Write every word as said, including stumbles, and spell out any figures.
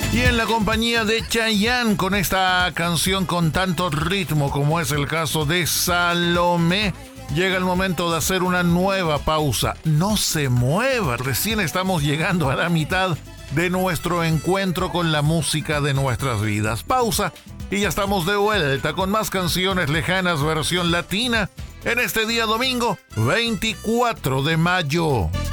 Y en la compañía de Chayanne, con esta canción con tanto ritmo como es el caso de Salomé, llega el momento de hacer una nueva pausa. No se mueva, recién estamos llegando a la mitad de nuestro encuentro con la música de nuestras vidas. Pausa y ya estamos de vuelta con más canciones lejanas versión latina en este día domingo veinticuatro de mayo.